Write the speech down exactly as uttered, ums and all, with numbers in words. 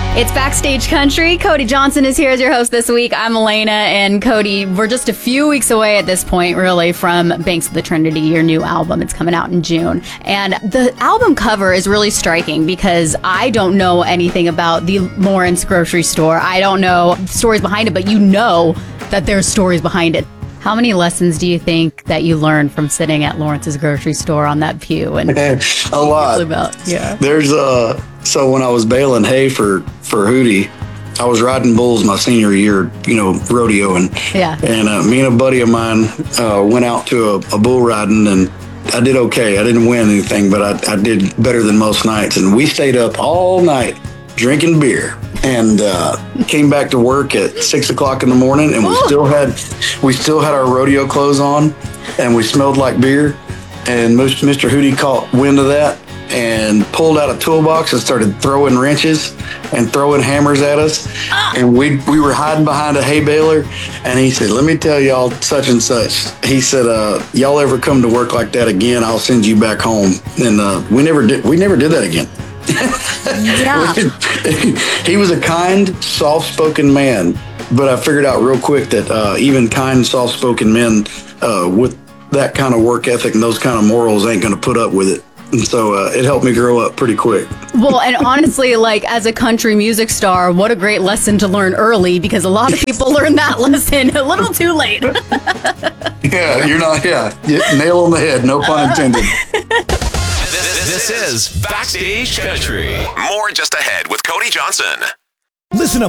It's Backstage Country. Cody Johnson is here as your host this week. I'm Elena, and Cody, we're just a few weeks away at this point, really, from Banks of the Trinity, your new album. It's coming out in June. And the album cover is really striking because I don't know anything about the Lawrence grocery store. I don't know stories behind it, but you know that there's stories behind it. How many lessons do you think that you learned from sitting at Lawrence's grocery store on that pew? And a lot. About, yeah. There's uh so when I was baling hay for for Hootie, I was riding bulls my senior year, you know, rodeoing. Yeah. And uh, me and a buddy of mine uh, went out to a, a bull riding, and I did okay. I didn't win anything, but I, I did better than most nights. And we stayed up all night drinking beer. And uh, came back to work at six o'clock in the morning, and we Ooh. still had we still had our rodeo clothes on, and we smelled like beer. And Mister Hootie caught wind of that and pulled out a toolbox and started throwing wrenches and throwing hammers at us. Ah. And we we were hiding behind a hay baler, and he said, "Let me tell y'all such and such." He said, uh, "Y'all ever come to work like that again, I'll send you back home." And uh, we never did. We never did that again. Yeah. He was a kind, soft-spoken man, but I figured out real quick that uh, even kind, soft-spoken men uh, with that kind of work ethic and those kind of morals ain't going to put up with it. And so uh, it helped me grow up pretty quick. Well, and honestly, like as a country music star, what a great lesson to learn early, because a lot of people learn that lesson a little too late. Yeah, you're not, yeah, nail on the head, no pun intended. This is Backstage Country. More just ahead with Cody Johnson. Listen up.